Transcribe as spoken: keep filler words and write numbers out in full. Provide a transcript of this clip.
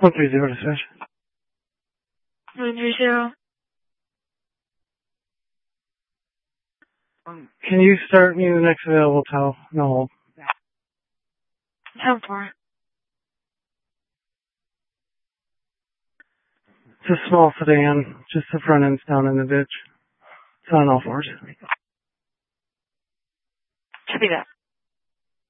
one three zero dispatch. one three zero. Um, can you start me the next available tow? No hold. ten four. It's a small sedan. Just the front end's down in the ditch. It's on all fours. Copy that.